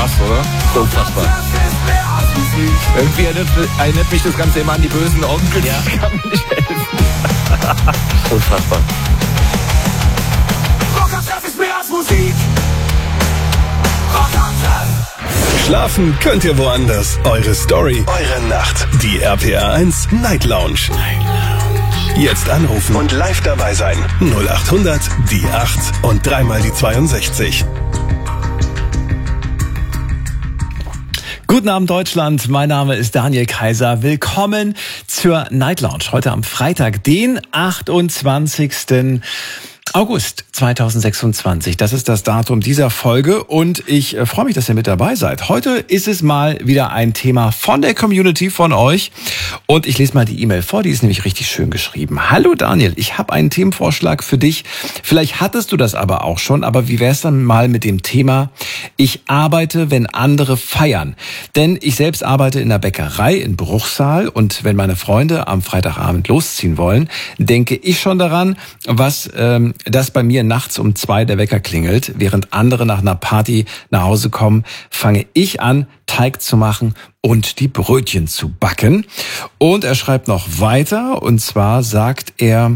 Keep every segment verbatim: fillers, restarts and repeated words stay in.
Krass, oder? Unfassbar. Irgendwie erinnert, erinnert mich das Ganze immer an die bösen Onkel. Ja. Ich kann mir nicht helfen. Unfassbar. Rockantreff ist mehr als Musik. Rockantreff. Schlafen könnt ihr woanders. Eure Story, eure Nacht. Die R P R eins Night Lounge. Night Lounge. Jetzt anrufen und live dabei sein. null acht hundert, die acht und dreimal die zweiundsechzig. Guten Abend Deutschland, mein Name ist Daniel Kaiser. Willkommen zur Night Lounge. Heute am Freitag, den achtundzwanzigsten August zweitausendsechsundzwanzig. Das ist das Datum dieser Folge und ich äh, freue mich, dass ihr mit dabei seid. Heute ist es mal wieder ein Thema von der Community, von euch. Und ich lese mal die E-Mail vor, die ist nämlich richtig schön geschrieben. Hallo Daniel, ich habe einen Themenvorschlag für dich. Vielleicht hattest du das aber auch schon, aber wie wär's dann mal mit dem Thema: Ich arbeite, wenn andere feiern. Denn ich selbst arbeite in der Bäckerei in Bruchsal und wenn meine Freunde am Freitagabend losziehen wollen, denke ich schon daran, was ähm, dass bei mir nachts um zwei der Wecker klingelt, während andere nach einer Party nach Hause kommen, fange ich an, Teig zu machen und die Brötchen zu backen. Und er schreibt noch weiter, und zwar sagt er,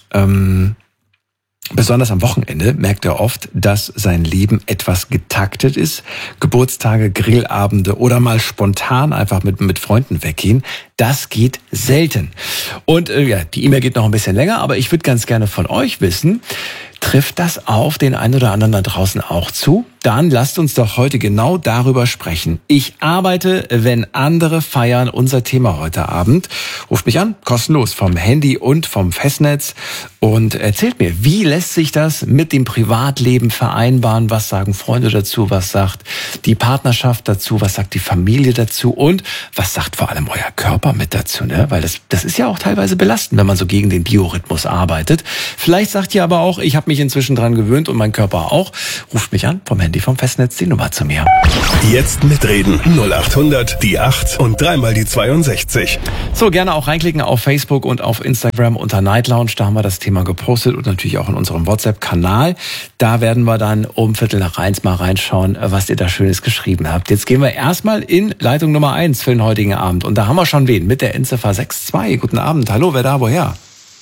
ähm, besonders am Wochenende merkt er oft, dass sein Leben etwas getaktet ist. Geburtstage, Grillabende oder mal spontan einfach mit mit Freunden weggehen, das geht selten. Und äh, ja, die E-Mail geht noch ein bisschen länger, aber ich würde ganz gerne von euch wissen, trifft das auf den einen oder anderen da draußen auch zu? Dann lasst uns doch heute genau darüber sprechen. Ich arbeite, wenn andere feiern, unser Thema heute Abend. Ruft mich an, kostenlos, vom Handy und vom Festnetz, und erzählt mir, wie lässt sich das mit dem Privatleben vereinbaren? Was sagen Freunde dazu? Was sagt die Partnerschaft dazu? Was sagt die Familie dazu? Und was sagt vor allem euer Körper mit dazu? Ne? Weil das, das ist ja auch teilweise belastend, wenn man so gegen den Biorhythmus arbeitet. Vielleicht sagt ihr aber auch, ich habe mich inzwischen dran gewöhnt und mein Körper auch. Ruft mich an, vom Handy, vom Festnetz, die Nummer zu mir. Jetzt mitreden. null acht hundert, die acht und dreimal die zweiundsechzig. So, gerne auch reinklicken auf Facebook und auf Instagram unter Night Lounge. Da haben wir das Thema gepostet und natürlich auch in unserem WhatsApp-Kanal. Da werden wir dann um Viertel nach eins mal reinschauen, was ihr da Schönes geschrieben habt. Jetzt gehen wir erstmal in Leitung Nummer eins für den heutigen Abend. Und da haben wir schon wen mit der Endziffer sechs zwei. Guten Abend. Hallo, wer da, woher?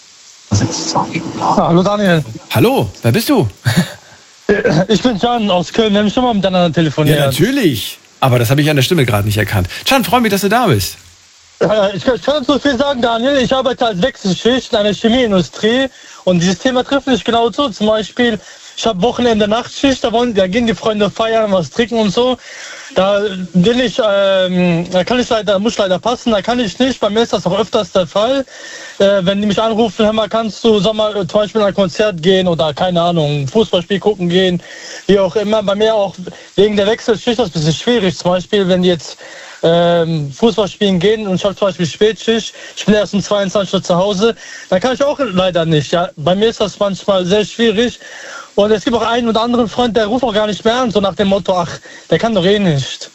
Hallo Daniel. Hallo, wer bist du? Ich bin Can aus Köln. Wir haben schon mal miteinander telefoniert. Ja, natürlich. Aber das habe ich an der Stimme gerade nicht erkannt. Can, freue mich, dass du da bist. Äh, Ich kann, ich kann so viel sagen, Daniel. Ich arbeite als Wechselschicht in einer Chemieindustrie und dieses Thema trifft mich genau zu. Zum Beispiel, ich habe Wochenende Nachtschicht, da, wollen, da gehen die Freunde feiern, was trinken und so. Da will ich, ähm, da kann ich leider, muss ich leider passen, da kann ich nicht. Bei mir ist das auch öfters der Fall. Äh, wenn die mich anrufen, hör mal, kannst du sag mal, zum Beispiel in ein Konzert gehen oder keine Ahnung, Fußballspiel gucken gehen, wie auch immer. Bei mir auch wegen der Wechselschicht das ist ein bisschen schwierig. Zum Beispiel, wenn die jetzt ähm, Fußball spielen gehen und ich habe zum Beispiel Spätschicht, ich bin erst um zweiundzwanzig Uhr zu Hause, dann kann ich auch leider nicht. Ja, bei mir ist das manchmal sehr schwierig. Und es gibt auch einen oder anderen Freund, der ruft auch gar nicht mehr an, so nach dem Motto, ach, der kann doch eh nicht.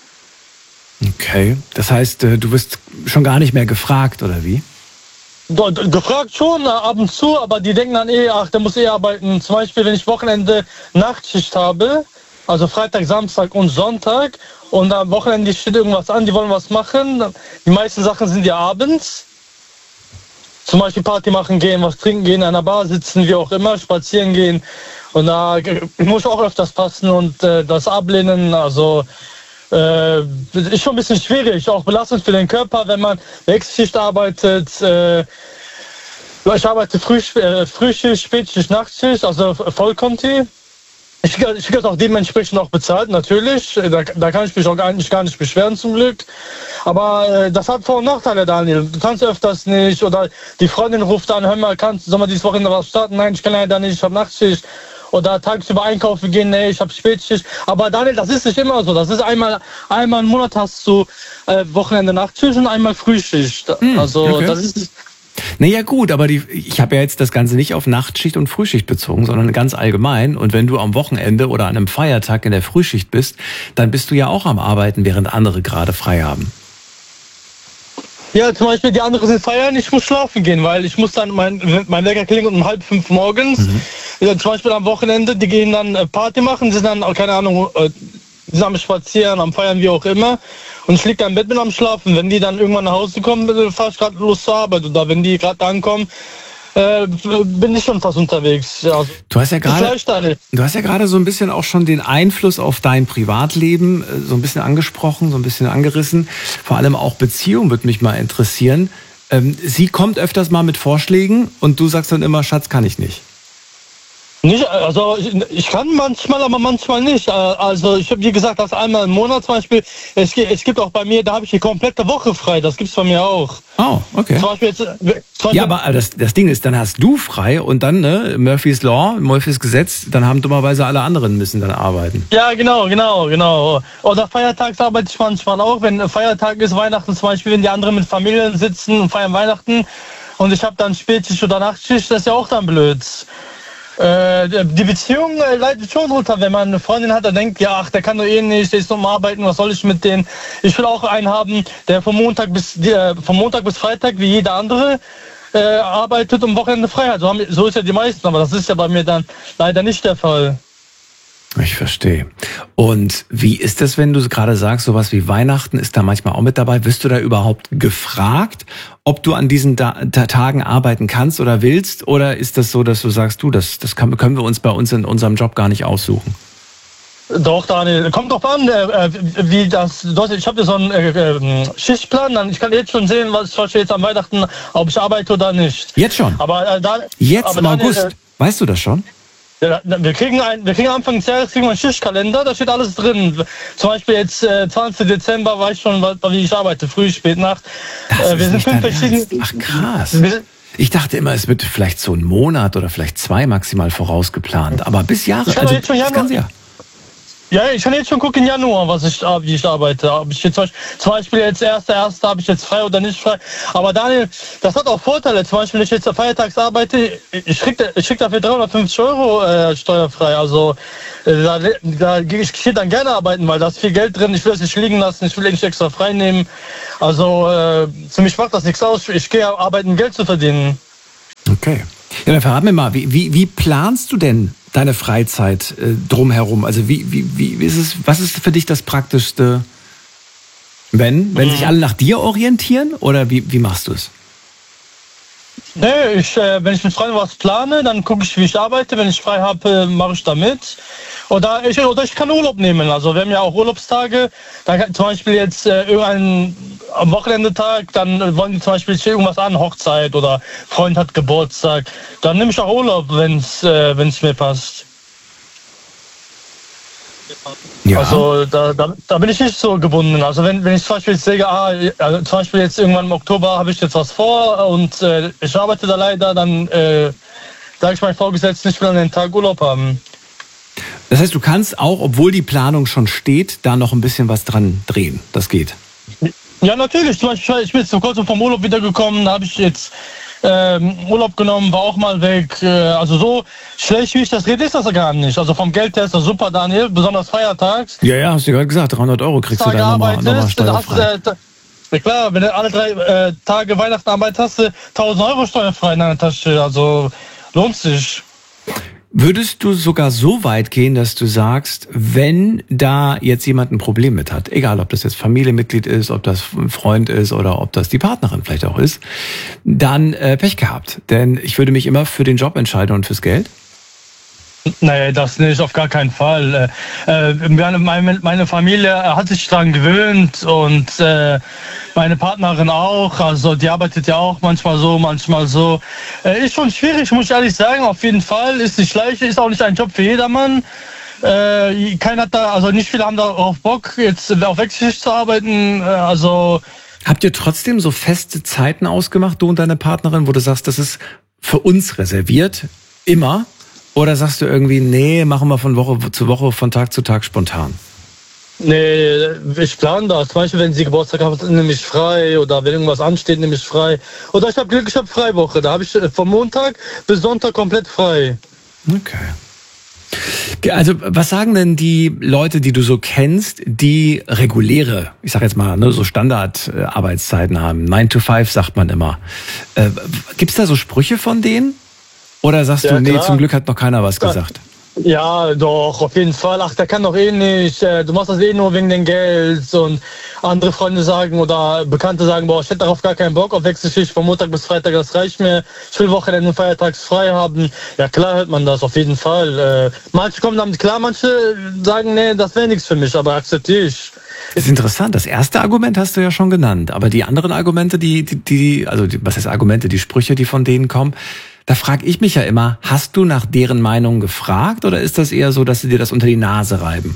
Okay, das heißt, du wirst schon gar nicht mehr gefragt, oder wie? Do, do, gefragt schon, ab und zu, aber die denken dann eh, ach, der muss eh arbeiten. Zum Beispiel, wenn ich Wochenende Nachtschicht habe, also Freitag, Samstag und Sonntag, und am Wochenende steht irgendwas an, die wollen was machen. Die meisten Sachen sind ja abends. Zum Beispiel Party machen gehen, was trinken gehen, in einer Bar sitzen, wie auch immer, spazieren gehen. Und da muss ich auch öfters passen und äh, das ablehnen, also äh, ist schon ein bisschen schwierig, auch belastend für den Körper, wenn man Wechselschicht arbeitet. Äh, ich arbeite Früh, äh, Frühschicht, Spätschicht, Nachtschicht, also Vollkonti. Ich, ich kriege das auch dementsprechend auch bezahlt, natürlich. Da, da kann ich mich auch eigentlich gar nicht beschweren, zum Glück. Aber äh, das hat Vor- und Nachteile, Daniel. Du kannst öfters nicht. Oder die Freundin ruft an, hör mal, kannst, soll mal dieses Wochenende was starten? Nein, ich kann leider nicht, ich habe Nachtschicht. Oder tagsüber einkaufen gehen, nee, ich habe Spätschicht. Aber Daniel, das ist nicht immer so. Das ist einmal, einmal im Monat hast du äh, Wochenende Nachtschicht und einmal Frühschicht. Hm, also okay. Das ist... Naja gut, aber die, ich habe ja jetzt das Ganze nicht auf Nachtschicht und Frühschicht bezogen, sondern ganz allgemein. Und wenn du am Wochenende oder an einem Feiertag in der Frühschicht bist, dann bist du ja auch am Arbeiten, während andere gerade frei haben. Ja, zum Beispiel die anderen sind feiern, ich muss schlafen gehen, weil ich muss dann, mein, mein Wecker klingelt um halb fünf morgens. Mhm. Ja, zum Beispiel am Wochenende, die gehen dann Party machen, sind dann, keine Ahnung, die sind am Spazieren, am Feiern, wie auch immer. Und ich liege da im Bett, bin am Schlafen. Wenn die dann irgendwann nach Hause kommen, fahre ich gerade los zur Arbeit. Oder wenn die gerade ankommen, äh, bin ich schon fast unterwegs. Also, du hast ja gerade, du hast ja gerade so ein bisschen auch schon den Einfluss auf dein Privatleben so ein bisschen angesprochen, so ein bisschen angerissen. Vor allem auch Beziehung würde mich mal interessieren. Ähm, sie kommt öfters mal mit Vorschlägen und du sagst dann immer, Schatz, kann ich nicht. Nicht, also ich, ich kann manchmal, aber manchmal nicht. Also ich habe, wie gesagt, das einmal im Monat zum Beispiel. Es, es gibt auch bei mir, da habe ich die komplette Woche frei. Das gibt's bei mir auch. Oh, okay. Zum Beispiel jetzt, zum Beispiel ja, aber das, das Ding ist, dann hast du frei und dann, ne, Murphy's Law, Murphy's Gesetz, dann haben dummerweise alle anderen müssen dann arbeiten. Ja, genau, genau, genau. Oder feiertags arbeite ich manchmal auch. Wenn Feiertag ist, Weihnachten zum Beispiel, wenn die anderen mit Familien sitzen und feiern Weihnachten und ich habe dann Spätschicht oder Nachtschicht, das ist ja auch dann blöd. Die Beziehung leidet schon runter, wenn man eine Freundin hat, der denkt, ja, ach, der kann doch eh nicht, der ist nur am Arbeiten, was soll ich mit denen? Ich will auch einen haben, der vom Montag bis, äh, vom Montag bis Freitag, wie jeder andere, äh, arbeitet und Wochenende frei hat. So, haben, so ist ja die meisten, aber das ist ja bei mir dann leider nicht der Fall. Ich verstehe. Und wie ist das, wenn du gerade sagst, sowas wie Weihnachten ist da manchmal auch mit dabei? Wirst du da überhaupt gefragt, ob du an diesen da- Tagen arbeiten kannst oder willst? Oder ist das so, dass du sagst, du, das, das kann, können wir uns bei uns in unserem Job gar nicht aussuchen? Doch, Daniel, kommt doch an, äh, wie das, ich habe ja so einen äh, Schichtplan, dann ich kann jetzt schon sehen, was ich jetzt am Weihnachten, ob ich arbeite oder nicht. Jetzt schon? Aber äh, da, Jetzt aber im Daniel, August? Äh, weißt du das schon? Wir kriegen, ein, wir kriegen Anfang des Jahres kriegen wir einen Schichtkalender, da steht alles drin. Zum Beispiel jetzt äh, zwanzigsten Dezember weiß ich schon, wie ich arbeite, früh, spät, Nacht. Das äh, wir ist sind nicht fünf dein verschiedene. Ernst. Ach krass. Ich dachte immer, es wird vielleicht so einen Monat oder vielleicht zwei maximal vorausgeplant. Aber bis Jahre, Ich kann also jetzt schon das Januar, kann ja. ja, ich kann jetzt schon gucken im Januar, was ich, wie ich arbeite. Ob ich jetzt zum Beispiel jetzt erster erster habe ich jetzt frei oder nicht frei. Aber Daniel, das hat auch Vorteile. Zum Beispiel, wenn ich jetzt feiertags arbeite, ich krieg, ich krieg dafür dreihundertfünfzig Euro äh, steuerfrei. Also äh, da, da gehe ich hier dann gerne arbeiten, weil da ist viel Geld drin. Ich will es nicht liegen lassen, ich will nicht extra frei nehmen. Also äh, für mich macht das nichts aus. Ich gehe arbeiten, Geld zu verdienen. Okay. Ja, dann verrat mir mal, wie, wie, wie planst du denn deine Freizeit äh, drumherum? Also wie, wie, wie ist es, was ist für dich das Praktischste, wenn, wenn mhm. sich alle nach dir orientieren? Oder wie, wie machst du es? Nee, ich, äh, wenn ich mit Freunden was plane, dann gucke ich, wie ich arbeite. Wenn ich frei habe, mache ich da mit. Oder ich, oder ich kann Urlaub nehmen. Also wir haben ja auch Urlaubstage. Dann kann, zum Beispiel jetzt äh, irgendein am Wochenendetag, dann wollen die zum Beispiel irgendwas an, Hochzeit oder Freund hat Geburtstag. Dann nehme ich auch Urlaub, wenn es äh, wenn's mir passt. Ja. Also da, da, da bin ich nicht so gebunden. Also wenn, wenn ich zum Beispiel jetzt sage, ah, also zum Beispiel jetzt irgendwann im Oktober habe ich jetzt was vor und äh, ich arbeite da leider, dann äh, sage ich meinem Vorgesetzten, ich will an den Tag Urlaub haben. Das heißt, du kannst auch, obwohl die Planung schon steht, da noch ein bisschen was dran drehen. Das geht. Ja, natürlich. Zum Beispiel, ich bin jetzt vor kurzem vom Urlaub wiedergekommen, da habe ich jetzt ähm, Urlaub genommen, war auch mal weg. Äh, also so schlecht, wie ich das rede, ist das ja gar nicht. Also vom Geld her ist das super, Daniel, besonders feiertags. Ja, ja, hast du gerade gesagt, dreihundert Euro kriegst Tage du da nochmal nochmal steuerfrei. Hast, äh, ja klar, wenn du alle drei äh, Tage Weihnachten Arbeit hast, du tausend Euro steuerfrei in deiner Tasche. Also lohnt sich. Würdest du sogar so weit gehen, dass du sagst, wenn da jetzt jemand ein Problem mit hat, egal ob das jetzt Familienmitglied ist, ob das ein Freund ist oder ob das die Partnerin vielleicht auch ist, dann äh, Pech gehabt. Denn ich würde mich immer für den Job entscheiden und fürs Geld. Nee, das nicht, auf gar keinen Fall. Äh, meine, meine Familie hat sich daran gewöhnt und äh, meine Partnerin auch. Also die arbeitet ja auch manchmal so, manchmal so. Äh, ist schon schwierig, muss ich ehrlich sagen. Auf jeden Fall ist nicht leicht, ist auch nicht ein Job für jedermann. Äh, keiner hat da, also nicht viele haben darauf Bock, jetzt auf Wechselschicht zu arbeiten. Äh, also habt ihr trotzdem so feste Zeiten ausgemacht, du und deine Partnerin, wo du sagst, das ist für uns reserviert, immer? Oder sagst du irgendwie, nee, machen wir von Woche zu Woche, von Tag zu Tag spontan? Nee, ich plane das. Zum Beispiel, wenn sie Geburtstag haben, nehme ich frei. Oder wenn irgendwas ansteht, nehme ich frei. Oder ich habe Glück, ich habe Freiwoche. Da habe ich von Montag bis Sonntag komplett frei. Okay. Also was sagen denn die Leute, die du so kennst, die reguläre, ich sag jetzt mal, ne, so Standardarbeitszeiten haben? nine to five sagt man immer. Äh, gibt's da so Sprüche von denen? Oder sagst ja, du, nee, klar. zum Glück hat noch keiner was gesagt? Ja, doch, auf jeden Fall. Ach, der kann doch eh nicht. äh, Du machst das eh nur wegen dem Geld. Und andere Freunde sagen oder Bekannte sagen, boah, ich hätte darauf gar keinen Bock auf Wechselschicht von Montag bis Freitag, das reicht mir. Ich will Wochenende und feiertags frei haben. Ja, klar hört man das, auf jeden Fall. Äh, Manche kommen damit klar, manche sagen, nee, das wäre nichts für mich, aber akzeptiere ich. Das ist interessant. Das erste Argument hast du ja schon genannt. Aber die anderen Argumente, die, die, die also die, was heißt Argumente, die Sprüche, die von denen kommen, da frage ich mich ja immer, hast du nach deren Meinung gefragt oder ist das eher so, dass sie dir das unter die Nase reiben?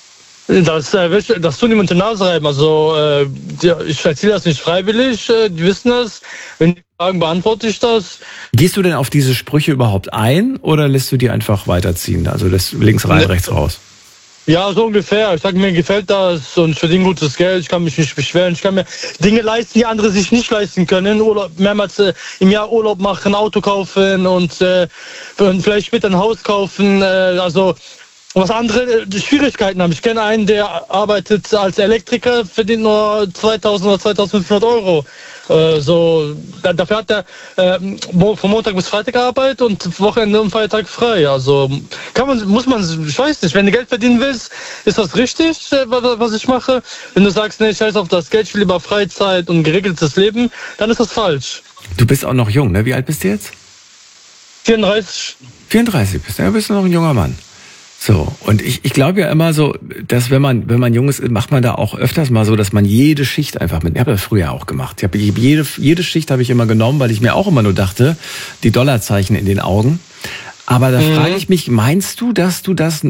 Das, äh, das tun die mit der Nase reiben. Also äh, die, ich erzähle das nicht freiwillig, äh, die wissen das. Wenn die fragen, beantworte ich das. Gehst du denn auf diese Sprüche überhaupt ein oder lässt du die einfach weiterziehen? Also lässt links rein, rechts raus? Ja, so ungefähr. Ich sage, mir gefällt das und ich verdiene gutes Geld. Ich kann mich nicht beschweren. Ich kann mir Dinge leisten, die andere sich nicht leisten können. Urlaub, mehrmals äh, im Jahr Urlaub machen, Auto kaufen und, äh, und vielleicht später ein Haus kaufen. Äh, also was andere äh, Schwierigkeiten haben. Ich kenne einen, der arbeitet als Elektriker, verdient nur zweitausend oder zweitausendfünfhundert Euro. Äh, so, da, dafür hat er äh, von Montag bis Freitag Arbeit und Wochenende und Feiertag frei. Also kann man, muss man, ich weiß nicht, wenn du Geld verdienen willst, ist das richtig, äh, was ich mache. Wenn du sagst, nee, ich scheiß auf das Geld, ich will lieber Freizeit und geregeltes Leben, dann ist das falsch. Du bist auch noch jung, ne? Wie alt bist du jetzt? vierunddreißig. vierunddreißig bist du, ja, bist du noch ein junger Mann. So, und ich, ich glaube ja immer so, dass wenn man wenn man jung ist, macht man da auch öfters mal so, dass man jede Schicht einfach mit, ich habe das früher auch gemacht. Ich habe jede, jede Schicht habe ich immer genommen, weil ich mir auch immer nur dachte, die Dollarzeichen in den Augen. Aber da mhm. frage ich mich, meinst du, dass du das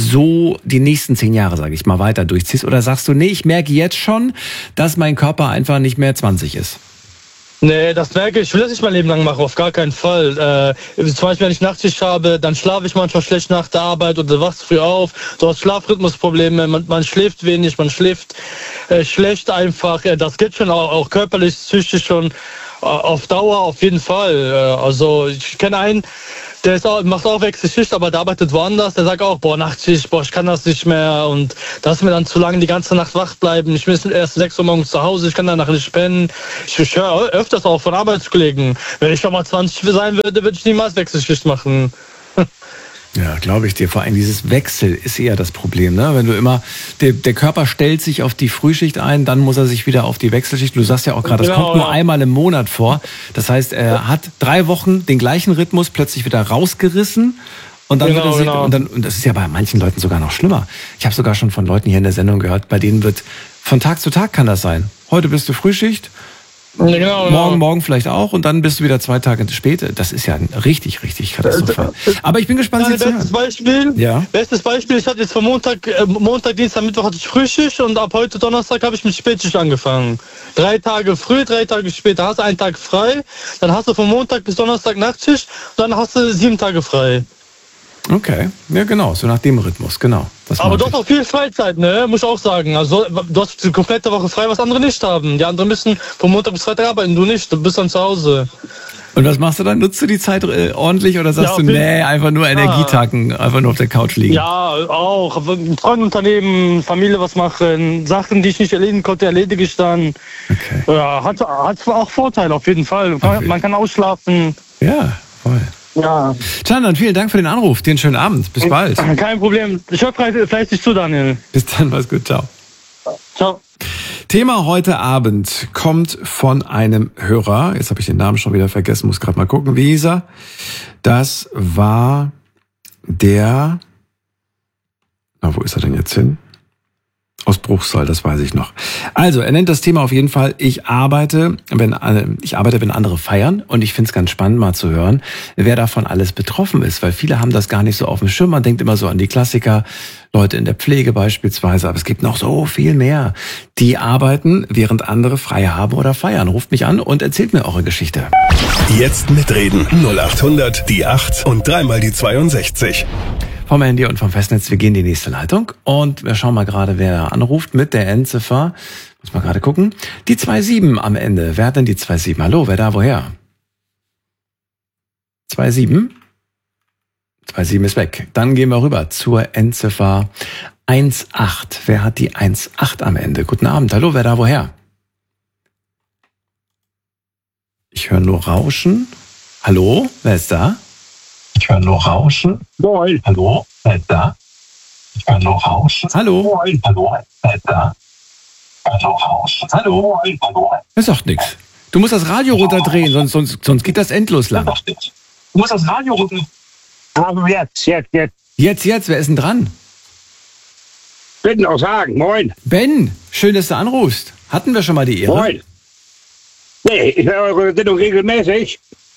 so die nächsten zehn Jahre, sage ich mal, weiter durchziehst? Oder sagst du, nee, ich merke jetzt schon, dass mein Körper einfach nicht mehr zwanzig ist? Nee, das merke ich. Ich will das nicht mein Leben lang machen, auf gar keinen Fall. Äh, zum Beispiel, wenn ich Nachtschicht habe, dann schlafe ich manchmal schlecht nach der Arbeit oder wachst früh auf. Du hast Schlafrhythmusprobleme, man, man schläft wenig, man schläft äh, schlecht einfach. Ja, das geht schon auch, auch körperlich, psychisch schon äh, auf Dauer auf jeden Fall. Äh, also ich kenne einen, der ist auch, macht auch Wechselschicht, aber der arbeitet woanders. Der sagt auch, boah, Nachtschicht, boah, ich kann das nicht mehr. Und das ist mir dann zu lange die ganze Nacht wach bleiben. Ich bin erst sechs Uhr morgens zu Hause, ich kann danach nicht pennen. Ich, ich höre öfters auch von Arbeitskollegen. Wenn ich schon mal zwanzig sein würde, würde ich niemals Wechselschicht machen. Ja, glaube ich dir. Vor allem dieses Wechsel ist eher das Problem, ne? Wenn du immer, der, der Körper stellt sich auf die Frühschicht ein, dann muss er sich wieder auf die Wechselschicht. Du sagst ja auch gerade, das Genau, kommt nur ja. einmal im Monat vor. Das heißt, er hat drei Wochen den gleichen Rhythmus plötzlich wieder rausgerissen. Und dann Genau, wird er sich, genau. und dann, und das ist ja bei manchen Leuten sogar noch schlimmer. Ich habe sogar schon von Leuten hier in der Sendung gehört, bei denen wird, von Tag zu Tag kann das sein. Heute bist du Frühschicht. Genau, genau. Morgen, morgen vielleicht auch und dann bist du wieder zwei Tage später. Das ist ja richtig, richtig katastrophal. Aber ich bin gespannt, Ein Sie zu hören. bestes Beispiel, Ja. bestes Beispiel, ich hatte jetzt von Montag, äh, Montag, Dienstag, Mittwoch hatte ich Frühschicht und ab heute Donnerstag habe ich mit Spätschicht angefangen. Drei Tage früh, drei Tage später hast du einen Tag frei, dann hast du von Montag bis Donnerstag Nachtschicht und dann hast du sieben Tage frei. Okay, ja genau, so nach dem Rhythmus, genau. Das Aber meinte du hast auch viel Freizeit, ne? Muss ich auch sagen. Also du hast die komplette Woche frei, was andere nicht haben. Die anderen müssen von Montag bis Freitag arbeiten, du nicht, du bist dann zu Hause. ich. Und was machst du dann? Nutzt du die Zeit äh, ordentlich oder sagst Ja, du, auf jeden- nee, einfach nur Energietacken, einfach nur auf der Couch liegen? Ja, auch. Freundunternehmen, Familie was machen, Sachen, die ich nicht erledigen konnte, erledige ich dann. Okay. Ja, hat, hat auch Vorteile auf jeden Fall. Auf Man kann ausschlafen. Ja, voll. Ja, Can, dann vielen Dank für den Anruf. Dir einen schönen Abend. Bis bald. kein Problem. Ich höre fleißig, fleißig zu, Daniel. Bis dann, mach's gut, ciao. Ciao. Thema heute Abend kommt von einem Hörer. Jetzt habe ich den Namen schon wieder vergessen, muss gerade mal gucken. Wie hieß er? Das war der... Na, wo ist er denn jetzt hin? Aus Bruchsal, das weiß ich noch. Also, er nennt das Thema auf jeden Fall, ich arbeite, wenn ich arbeite, wenn andere feiern. Und ich finde es ganz spannend, mal zu hören, wer davon alles betroffen ist. Weil viele haben das gar nicht so auf dem Schirm. Man denkt immer so an die Klassiker, Leute in der Pflege beispielsweise. Aber es gibt noch so viel mehr, die arbeiten, während andere frei haben oder feiern. Ruft mich an und erzählt mir eure Geschichte. Jetzt mitreden. null acht hundert, die acht und dreimal die zweiundsechzig. Vom Handy und vom Festnetz, wir gehen in die nächste Leitung und wir schauen mal gerade, wer anruft mit der Endziffer. Muss mal gerade gucken. Die zwei sieben am Ende. Wer hat denn die zwei sieben? Hallo, wer da, woher? zwei sieben? zwei sieben ist weg. Dann gehen wir rüber zur Endziffer eins acht. Wer hat die eins acht am Ende? Guten Abend. Hallo, wer da, woher? Ich höre nur Rauschen. Hallo, wer ist da? Ich höre nur Rauschen. Moin. Hallo? Seid da? Ich höre nur Rauschen. Hallo? Moin. Hallo? Seid da? Ich höre nur Rauschen. Hallo? Hallo? Das sagt nichts. Du musst das Radio runterdrehen, sonst, sonst, sonst geht das endlos lang. Du musst das Radio runter. Aber jetzt, jetzt, jetzt. Jetzt, jetzt, wer ist denn dran? Bitten aus Hagen. Moin. Ben, schön, dass du anrufst. Hatten wir schon mal die Ehre? Moin. Nee, ich höre eure Sendung regelmäßig.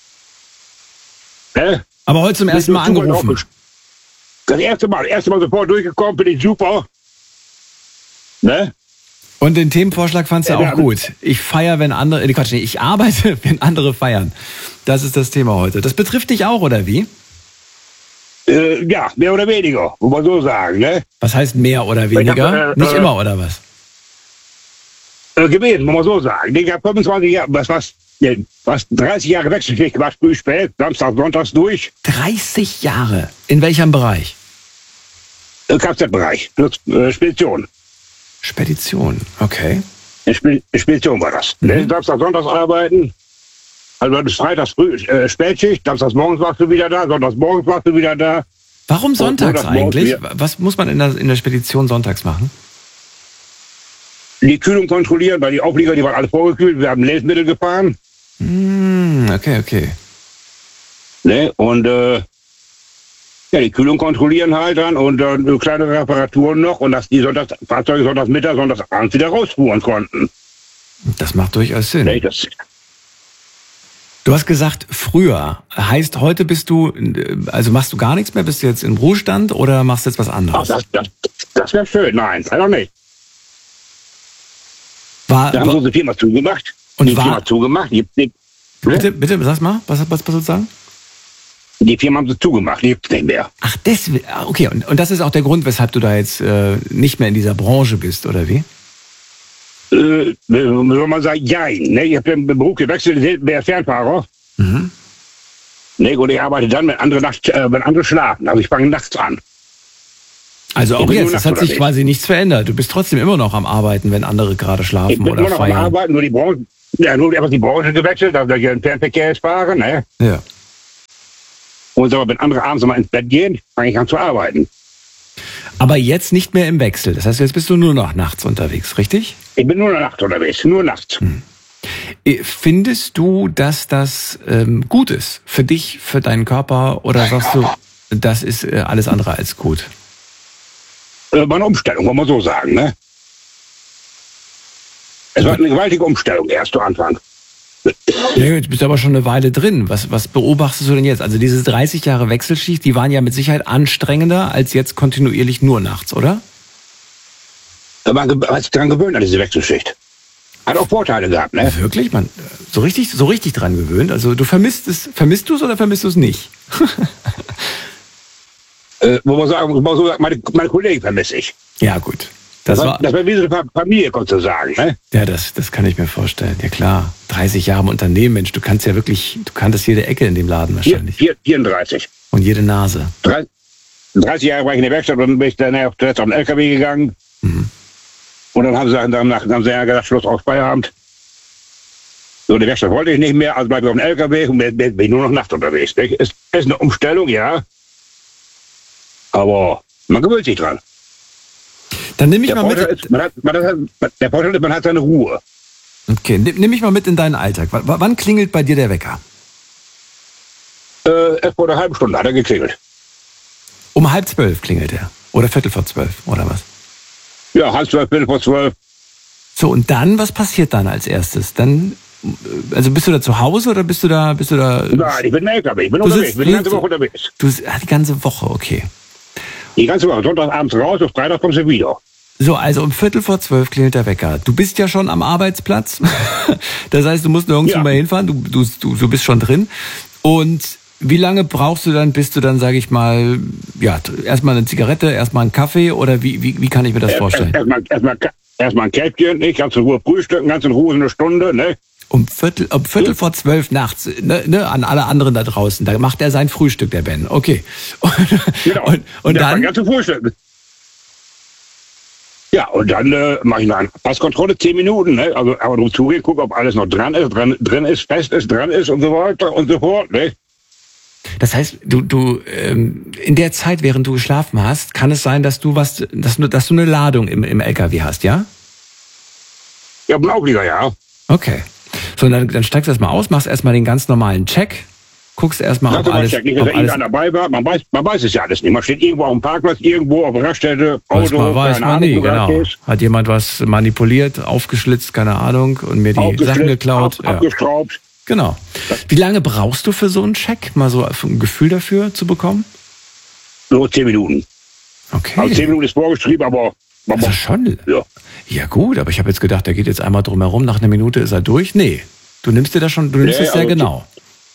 Ne? Aber heute zum ersten Mal angerufen. Das erste Mal, das erste Mal sofort durchgekommen, bin ich super. Ne? Und den Themenvorschlag fandst du Ja, auch wir haben- gut. Ich feiere, wenn andere, äh, Quatsch, nee, ich arbeite, wenn andere feiern. Das ist das Thema heute. Das betrifft dich auch, oder wie? Äh, ja, mehr oder weniger, muss man so sagen, ne? Was heißt mehr oder weniger? hab, äh, Nicht äh, immer, oder was? Äh, gewesen, muss man so sagen. Ich habe fünfundzwanzig Jahre, was, was, nee, was dreißig Jahre Wechselschicht gemacht, früh, spät, Samstag, Sonntags durch. dreißig Jahre. In welchem Bereich? Im Kfz-Bereich, äh, Spedition. Spedition, okay. In Spe Spedition war das. Mhm. Ne? Samstag, Sonntags arbeiten. Also bis Freitags früh, äh, Spätschicht, Samstags morgens warst du wieder da, Sonntags morgens warst du wieder da. Warum sonntags das morgen eigentlich? wieder- Was muss man in der, in der Spedition sonntags machen? Die Kühlung kontrollieren, weil die Auflieger, die waren alle vorgekühlt. Wir haben Lebensmittel gefahren. Hm, okay, okay. Ne? Und äh, ja, die Kühlung kontrollieren halt dann und dann äh, kleine Reparaturen noch und dass die Sonntags, Fahrzeuge sonntags Mittag, sonntags abends wieder rausfuhren konnten. Das macht durchaus Sinn. Ne? Das, Du hast gesagt, früher. Heißt, heute bist du, äh, also machst du gar nichts mehr? Bist du jetzt im Ruhestand oder machst du jetzt was ach, anderes? das, das, das wäre schön. Nein, leider nicht. War, Da haben war, unsere Firma zugemacht. Und die war- Firma zugemacht. Die, die, bitte, bitte, sag mal, was, was, was sollst du sagen? die Firma haben sie zugemacht. Die gibt's nicht mehr. Ach, deswegen, okay. Und, und das ist auch der Grund, weshalb du da jetzt äh, nicht mehr in dieser Branche bist, oder wie? Äh, soll man sagen, jein. Ne? Ich habe den Beruf gewechselt, ich bin Fernfahrer. Mhm. Ne? Und ich arbeite dann, wenn andere, Nacht, äh, wenn andere schlafen. Also ich fange nachts an. Also Ich auch bin jetzt, nur das hat sich nachts quasi nichts verändert. Du bist trotzdem immer noch am Arbeiten, wenn andere gerade Ich schlafen bin oder nur noch am feiern. Arbeiten, nur die Branche, ja, nur einfach die Branche gewechselt, dass ich im Fernverkehr jetzt fahre. Ne? Ja. Und so, wenn andere abends mal ins Bett gehen, fange ich an zu arbeiten. Aber jetzt nicht mehr im Wechsel. Das heißt, jetzt bist du nur noch nachts unterwegs, richtig? Ich bin nur noch nachts unterwegs, nur nachts. Äh, Findest du, dass das ähm, gut ist für dich, für deinen Körper, oder sagst du, das ist äh, alles andere als gut? Äh, war eine Umstellung, wollen wir so sagen. Ne? Es war eine gewaltige Umstellung erst zu Anfang. Ja, jetzt bist du aber schon eine Weile drin. Was, was beobachtest du denn jetzt? Also diese dreißig Jahre Wechselschicht, die waren ja mit Sicherheit anstrengender als jetzt kontinuierlich nur nachts, oder? Da man ge- hat sich dran gewöhnt an diese Wechselschicht. Hat auch Vorteile gehabt, ne? Wirklich? Man, so richtig, so richtig dran gewöhnt? Also du vermisst es, vermisst du es oder vermisst du es nicht? Äh, wo man sagen, wo man so sagt, meine, meine Kollegen vermisse ich. Ja, gut. Das Das, war, war, das war wie so eine Fa- Familie, kannst du sagen, ne? ja, das, das kann ich mir vorstellen. Ja klar, dreißig Jahre im Unternehmen, Mensch, du kannst ja wirklich, du kanntest jede Ecke in dem Laden Vier, wahrscheinlich. vier, vierunddreißig. Und jede Nase. Drei- dreißig Jahre war ich in der Werkstatt und dann bin ich dann auf direkt auf den L K W gegangen. Mhm. Und dann haben sie, dann, dann haben sie ja gesagt, Schluss auf Feierabend. So, die Werkstatt wollte ich nicht mehr, also bleibe ich auf dem L K W und bin, bin ich nur noch nachts unterwegs. Nicht? Ist, ist eine Umstellung, ja. Aber man gewöhnt sich dran. Dann nimm mich Der mal Vorteil, mit. ist, man hat, man hat, der Vorteil ist, man hat seine Ruhe. Okay, nimm, nimm mich mal mit in deinen Alltag. W wann klingelt bei dir der Wecker? Äh, erst vor einer halben Stunde hat er geklingelt. Um halb zwölf klingelt er. Oder viertel vor zwölf, oder was? Ja, halb zwölf, Viertel vor zwölf. So, und dann, was passiert dann als erstes? Dann, äh, also bist du da zu Hause oder bist du da, bist du da? Nein, ich bin im L K W, ich bin Du unterwegs, sitzt- bin die ganze du- Woche unterwegs. Du, ah, die ganze Woche, okay. Die ganze Woche, Sonntagabends raus, auf Freitag kommst du wieder. So, also um Viertel vor zwölf klingelt der Wecker. Du bist ja schon am Arbeitsplatz. Das heißt, du musst nirgendwo Ja. mal hinfahren. Du, du, du, du bist schon drin. Und wie lange brauchst du dann, bis du dann, sage ich mal, ja, erstmal eine Zigarette, erstmal einen Kaffee oder wie, wie, wie kann ich mir das vorstellen? Erstmal erst mal, erst mal ein Käppchen, nicht? Ganz in Ruhe frühstücken, ganz in Ruhe eine Stunde, ne? Um Viertel, um Viertel vor zwölf nachts, ne, ne, an alle anderen da draußen. Da macht er sein Frühstück, der Ben. Okay. Und, Genau. und, und Ja, dann, ganz zum Frühstück. Ja, und dann äh, mache ich noch eine Passkontrolle, zehn Minuten, ne? Also aber drum zugehen, gucken, ob alles noch dran ist, dran, drin ist, fest ist, dran ist und so weiter und so fort, ne? Das heißt, du, du ähm, in der Zeit, während du geschlafen hast, kann es sein, dass du was, dass du, dass du eine Ladung im, im L K W hast, ja? Ja, im Auflieger, ja. Okay. So, dann, dann steigst du erstmal aus, machst erstmal den ganz normalen Check, guckst erstmal, ob alles, nicht, ob dass alles da dabei war. Man weiß, man weiß es ja alles nicht. Man steht irgendwo auf dem Parkplatz, irgendwo auf der Raststätte, weiß Auto, man, weiß keine man Ahnung, nie, wo das genau. ist. Hat jemand was manipuliert, aufgeschlitzt, keine Ahnung, und mir die Aufgeschlitzt, Sachen geklaut. ab- Ja. Abgeschraubt. Genau. Wie lange brauchst du für so einen Check? Mal so ein Gefühl dafür zu bekommen? Nur zehn Minuten. Okay. Also zehn Minuten ist vorgeschrieben, aber man Also muss- schon. ja. Ja gut, aber ich habe jetzt gedacht, der geht jetzt einmal drum herum, nach einer Minute ist er durch. Nee, du nimmst dir das schon, du nimmst Nee, es sehr also- genau.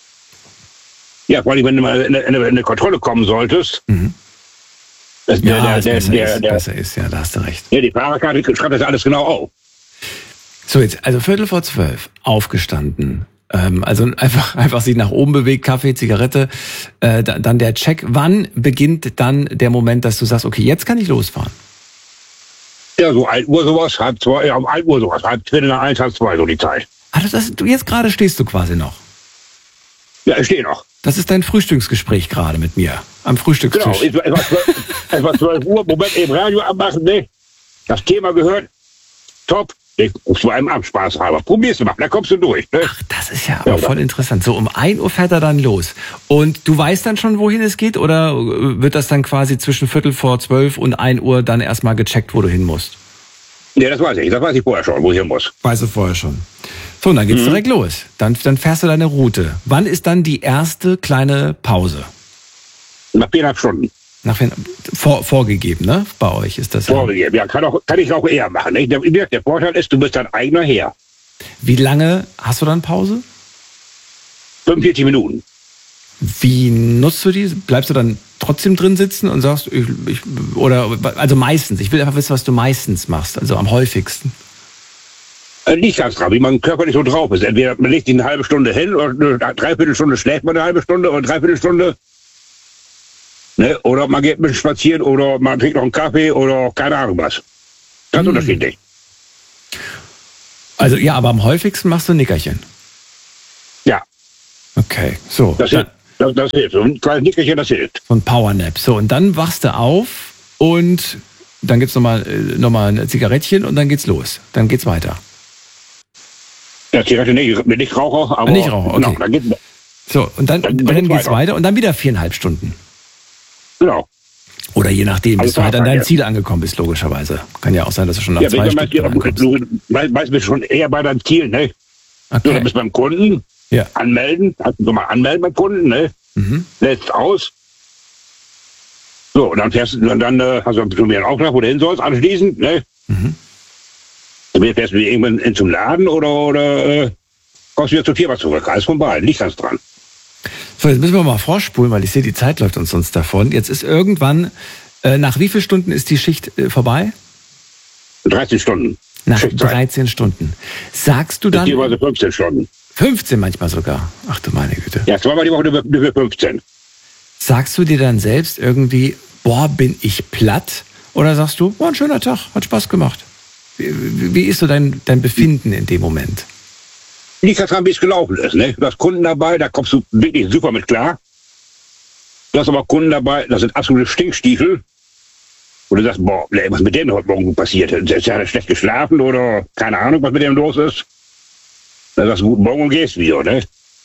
Ja, vor allem, wenn du mal in eine, in eine Kontrolle kommen solltest. Mhm. Das, der, Ja, der, es der, besser, der, ist, der, besser ist, ja, da hast du recht. ja, die Fahrerkarte schreibt das alles genau auf. So, jetzt, also Viertel vor zwölf, aufgestanden. Ähm, also einfach, einfach sich nach oben bewegt, Kaffee, Zigarette, äh, da- dann der Check. Wann beginnt dann der Moment, dass du sagst, okay, jetzt kann ich losfahren? Ja, so ein Uhr sowas, halb zwei, ja, um ein Uhr sowas, halb Viertel nach eins, halb zwei, so die Zeit. Also das, du, jetzt gerade stehst du quasi noch. Ja, ich stehe noch. Das ist dein Frühstücksgespräch gerade mit mir, am Genau, Frühstückstisch. es war, es war, zwölf, es war zwölf Uhr, Moment, eben Radio abmachen, ne? Das Thema gehört, top, ich ruf zu einem ab, Spaß halber. Probier's mal, da kommst du durch, ne? Ach, das ist ja aber Ja, voll interessant. So, um ein Uhr fährt er dann los. Und du weißt dann schon, wohin es geht? Oder wird das dann quasi zwischen Viertel vor zwölf und ein Uhr dann erstmal gecheckt, wo du hin musst? Ja, das weiß ich, das weiß ich vorher schon, wo ich hin muss. Weißt du vorher schon. So, und dann geht's direkt los. Dann, dann fährst du deine Route. Wann ist dann die erste kleine Pause? Nach viereinhalb Stunden. Nach, vor, vorgegeben, ne? Bei euch ist das ja. Vorgegeben. Ja, kann, auch, kann ich auch eher machen. Ne? Der, der Vorteil ist, du bist dein eigener Herr. Wie lange hast du dann Pause? fünfundvierzig Minuten. Wie nutzt du die? Bleibst du dann trotzdem drin sitzen und sagst, ich, ich, oder, also meistens, ich will einfach wissen, was du meistens machst, also am häufigsten. Äh, nicht ganz drauf, wie man körperlich so drauf ist. Entweder man legt sich eine halbe Stunde hin oder eine Dreiviertelstunde schläft man eine halbe Stunde oder eine Dreiviertelstunde. Ne? Oder man geht ein bisschen spazieren oder man trinkt noch einen Kaffee oder keine Ahnung was. Ganz Hm. unterschiedlich. Also ja, aber am häufigsten machst du Nickerchen. Ja, Okay, so. das dann, hilft. Das, das hilft. So ein kleines Nickerchen, das hilft. so ein Powernap. So, und dann wachst du auf und dann gibt's nochmal äh, noch mal ein Zigarettchen und dann geht's los. Dann geht's weiter. Ja, Zigarette nicht, ich bin nicht Raucher, aber Nicht Raucher, okay. genau, dann geht, So, und dann, Dann- dann, dann geht's geht's weiter. weiter und dann wieder viereinhalb Stunden. genau. Oder je nachdem, bis Also du halt an Fahrrad, dein ja. Ziel angekommen bist, logischerweise. Kann ja auch sein, dass du schon nach Ja, zwei wenn Stunden du ankommst. du weißt du schon eher bei deinem Ziel, ne? So, Okay. du bist beim Kunden, Ja. anmelden, hast du mal anmelden beim Kunden, ne? Mhm. Lädst aus. So, und dann fährst du, und dann äh, hast du schon wieder einen Auftrag, wo du hin sollst, anschließend, ne? Mhm. Dann fährst du wieder irgendwann in zum Laden oder, oder äh, kommst wieder zur Firma zurück. Alles von beiden, nicht ganz dran. So, jetzt müssen wir mal vorspulen, weil ich sehe, die Zeit läuft uns sonst davon. Jetzt ist irgendwann, äh, nach wie vielen Stunden ist die Schicht äh, vorbei? dreizehn Stunden. Nach Schichtzeit. dreizehn Stunden. Sagst du dann Beziehungsweise fünfzehn Stunden. fünfzehn manchmal sogar? Ach du meine Güte. Ja, zweimal die Woche über, über fünfzehn. Sagst du dir dann selbst irgendwie, boah, bin ich platt? Oder sagst du, boah, ein schöner Tag, hat Spaß gemacht? Wie, wie ist so dein, dein Befinden in dem Moment? Nicht ganz dran, wie es gelaufen ist, ne? Du hast Kunden dabei, da kommst du wirklich super mit klar. Du hast aber Kunden dabei, das sind absolute Stinkstiefel. Und du sagst, boah, ey, was mit dem heute Morgen passiert? Ist ja schlecht geschlafen oder keine Ahnung, was mit dem los ist. Dann sagst du, guten Morgen und gehst wieder, ne?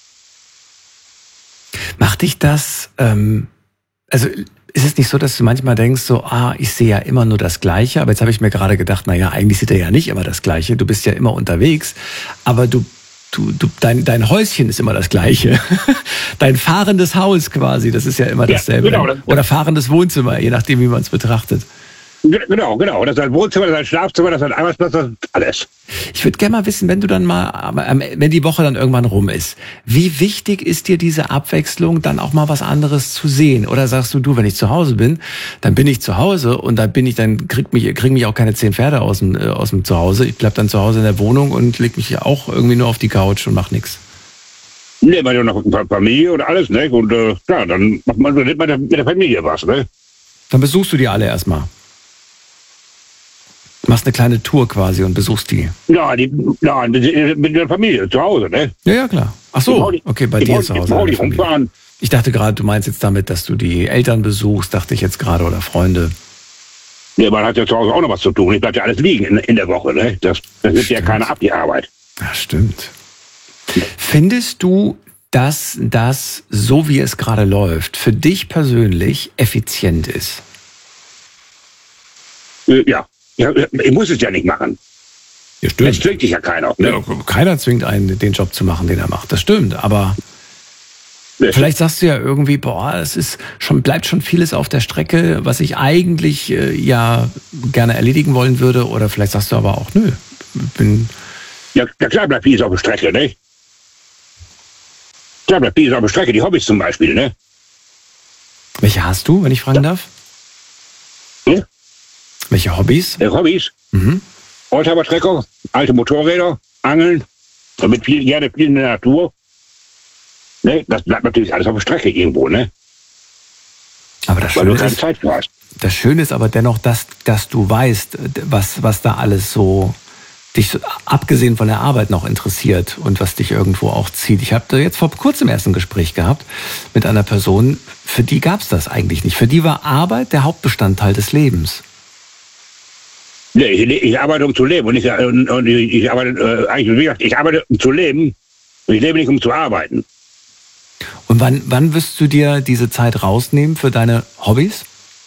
Macht dich das, ähm, also ist es nicht so, dass du manchmal denkst, so, ah, ich sehe ja immer nur das Gleiche, aber jetzt habe ich mir gerade gedacht, naja, eigentlich sieht er ja nicht immer das Gleiche, du bist ja immer unterwegs, aber du, du, du dein, dein Häuschen ist immer das Gleiche. Dein fahrendes Haus quasi, das ist ja immer Ja, dasselbe. genau, das- Oder fahrendes Wohnzimmer, je nachdem, wie man es betrachtet. Ge- Genau, genau. Das ist ein Wohnzimmer, das ist ein Schlafzimmer, das ist ein Arbeitsplatz, das ist alles. Ich würde gerne mal wissen, wenn du dann mal, wenn die Woche dann irgendwann rum ist, wie wichtig ist dir diese Abwechslung, dann auch mal was anderes zu sehen? Oder sagst du, du, wenn ich zu Hause bin, dann bin ich zu Hause und dann bin ich, dann kriegt mich, kriegen mich auch keine zehn Pferde aus dem, äh, aus dem Zuhause. Ich bleib dann zu Hause in der Wohnung und leg mich auch irgendwie nur auf die Couch und mach nichts. Ne, man hat noch eine Familie und alles, ne? Und äh, ja, dann macht man mit der, mit der Familie was, ne? Dann besuchst du die alle erstmal. Machst eine kleine Tour quasi und besuchst die. Ja, die, ja mit, mit der Familie zu Hause, ne? Ja, ja, klar. Ach Ich so, brauch nicht- okay, bei ich dir brauch- zu Ich Hause. brauche in der nicht Familie. rumfahren. Ich dachte gerade, du meinst jetzt damit, dass du die Eltern besuchst, dachte ich jetzt gerade, oder Freunde. Ja, man hat ja zu Hause auch noch was zu tun. Ich bleibt ja alles liegen in, in der Woche. Ne? Das, das nimmt ja keiner ab, die Arbeit. Ja, stimmt. Findest du, dass das, so wie es gerade läuft, für dich persönlich effizient ist? Äh, ja. ja, ich muss es ja nicht machen. Ja, stimmt. Es zwingt dich ja keiner. Ne? Ja, keiner zwingt einen, den Job zu machen, den er macht. Das stimmt, aber Ja. vielleicht sagst du ja irgendwie, boah, es ist schon, bleibt schon vieles auf der Strecke, was ich eigentlich äh, ja gerne erledigen wollen würde. Oder vielleicht sagst du aber auch, nö, bin... Ja, ja klar bleibt vieles auf der Strecke, ne? Klar bleibt vieles auf der Strecke. Die Hobbys zum Beispiel, ne? Welche hast du, wenn ich fragen darf? Hm? Welche Hobbys? Äh, Hobbys? Mhm. Oldtimer-Trecker, alte Motorräder, Angeln, damit viel, gerne viel in der Natur. Ne? Das bleibt natürlich alles auf der Strecke irgendwo, ne? Aber das Weil Schöne du keine ist, Zeit für hast. das Schöne ist aber dennoch, dass, dass du weißt, was, was da alles so dich so, abgesehen von der Arbeit noch interessiert und was dich irgendwo auch zieht. Ich habe jetzt vor kurzem erst ein Gespräch gehabt mit einer Person, für die gab es das eigentlich nicht. Für die war Arbeit der Hauptbestandteil des Lebens. Nee, ich, ich arbeite, um zu leben. Und ich, und, und ich, ich arbeite, äh, eigentlich, wie gesagt, ich arbeite, um zu leben. Und ich lebe nicht, um zu arbeiten. Und wann, wann wirst du dir diese Zeit rausnehmen für deine Hobbys?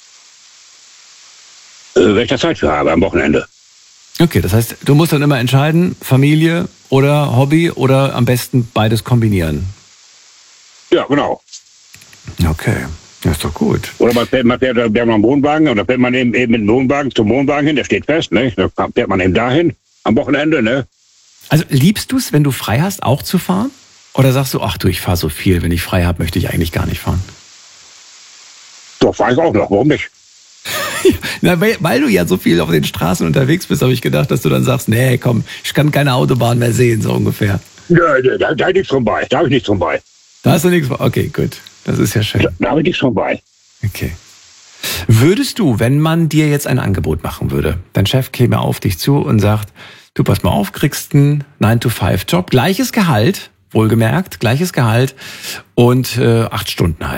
Äh, wenn ich da Zeit für habe, am Wochenende. Okay, das heißt, du musst dann immer entscheiden, Familie oder Hobby oder am besten beides kombinieren. Ja, genau. Okay, das ist doch gut. Oder man fährt, man fährt, fährt man am Wohnwagen, oder fährt man eben, eben mit dem Wohnwagen zum Wohnwagen hin, der steht fest, ne? Da fährt man eben dahin, am Wochenende, ne? Also liebst du es, wenn du frei hast, auch zu fahren? Oder sagst du, ach du, ich fahre so viel, wenn ich frei habe, möchte ich eigentlich gar nicht fahren? Doch, fahre ich auch noch, warum nicht? Na, weil, weil du ja so viel auf den Straßen unterwegs bist, habe ich gedacht, dass du dann sagst, nee, komm, ich kann keine Autobahn mehr sehen, so ungefähr. Ja, da, da, da habe ich nichts von bei, da habe ich nichts von bei. Da hast du nichts von, okay, gut, das ist ja schön. Da, da habe ich nichts von bei. Okay. Würdest du, wenn man dir jetzt ein Angebot machen würde, dein Chef käme auf dich zu und sagt, du pass mal auf, kriegst einen nine to five Job, gleiches Gehalt, wohlgemerkt, gleiches Gehalt und äh, acht Stunden halt.